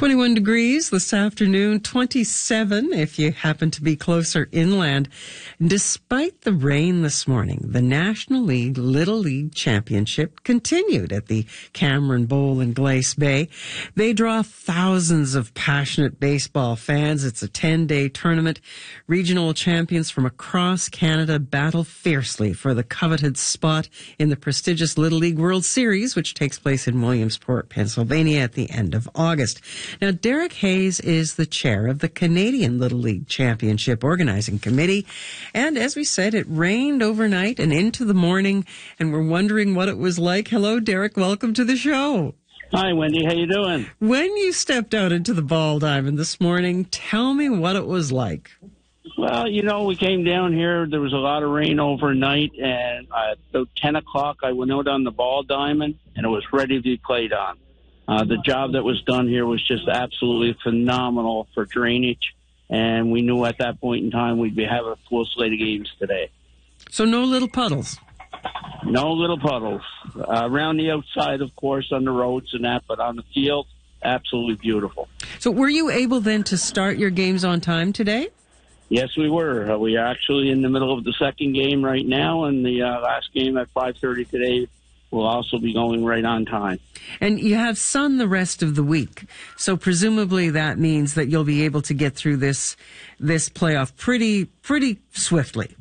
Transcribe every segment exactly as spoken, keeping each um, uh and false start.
twenty-one degrees this afternoon, twenty-seven if you happen to be closer inland. Despite the rain this morning, the National League Little League Championship continued at the Cameron Bowl in Glace Bay. They draw thousands of passionate baseball fans. It's a ten-day tournament. Regional champions from across Canada battle fiercely for the coveted spot in the prestigious Little League World Series, which takes place in Williamsport, Pennsylvania at the end of August. Now, Derek Hayes is the chair of the Canadian Little League Championship Organizing Committee. And as we said, it rained overnight and into the morning, and we're wondering what it was like. Hello, Derek. Welcome to the show. Hi, Wendy. How you doing? When you stepped out into the ball diamond this morning, tell me what it was like. Well, you know, we came down here. There was a lot of rain overnight, and at about ten o'clock, I went out on the ball diamond, and it was ready to be played on. Uh, the job that was done here was just absolutely phenomenal for drainage, and we knew at that point in time we'd be having a full slate of games today. So no little puddles? No little puddles. Uh, around the outside, of course, on the roads and that, but on the field, absolutely beautiful. So were you able then to start your games on time today? Yes, we were. Uh, we are actually in the middle of the second game right now, and the uh, last game at five thirty today will also be going right on time. And you have sun the rest of the week, so presumably that means that you'll be able to get through this this playoff pretty pretty swiftly.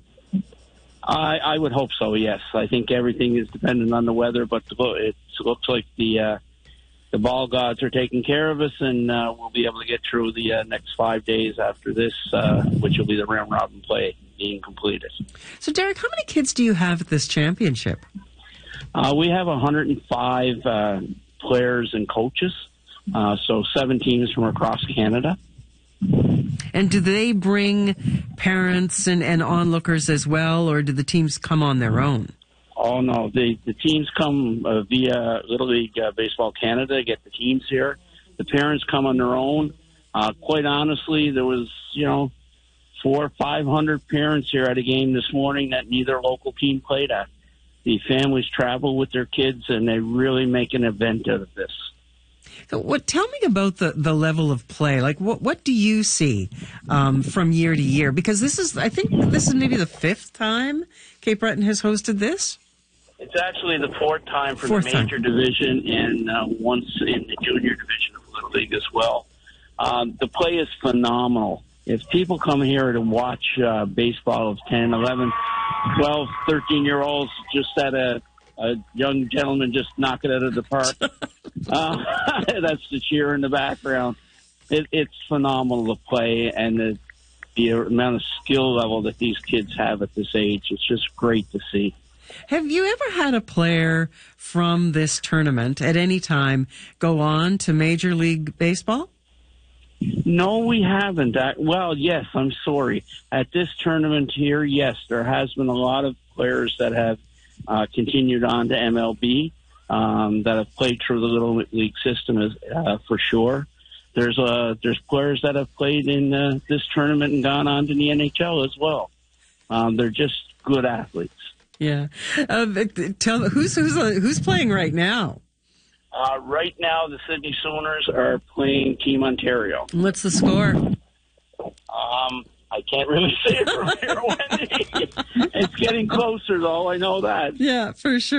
I, I would hope so, yes. I think everything is dependent on the weather, but it looks like the uh, the ball gods are taking care of us, and uh, we'll be able to get through the uh, next five days after this, uh, which will be the round robin play being completed. So, Derek, how many kids do you have at this championship? Uh, we have one hundred five uh, players and coaches, uh, so seven teams from across Canada. And do they bring parents and, and onlookers as well, or do the teams come on their own? Oh, no. The, the teams come uh, via Little League uh, Baseball Canada to get the teams here. The parents come on their own. Uh, quite honestly, there was, you know, four or five hundred parents here at a game this morning that neither local team played at. The families travel with their kids, and they really make an event out of this. So what? Tell me about the, the level of play. Like, what what do you see um, from year to year? Because this is, I think, this is maybe the fifth time Cape Breton has hosted this. It's actually the fourth time for fourth the major time. division, and uh, once in the junior division of Little League as well. Um, the play is phenomenal. If people come here to watch uh, baseball of ten, eleven, twelve, thirteen-year-olds just at a, a young gentleman just knock it out of the park, uh, that's the cheer in the background. It, it's phenomenal to play, and the, the amount of skill level that these kids have at this age, it's just great to see. Have you ever had a player from this tournament at any time go on to Major League Baseball? No, we haven't. Uh, well, yes, I'm sorry. At this tournament here, yes, there has been a lot of players that have uh, continued on to M L B, um, that have played through the Little League system as, uh, for sure. There's uh, there's players that have played in uh, this tournament and gone on to the N H L as well. Um, they're just good athletes. Yeah. Uh, tell who's who's uh, who's playing right now? Uh, right now, the Sydney Sooners are playing Team Ontario. What's the score? Um, I can't really say it from here, Wendy. It's getting closer, though. I know that. Yeah, for sure.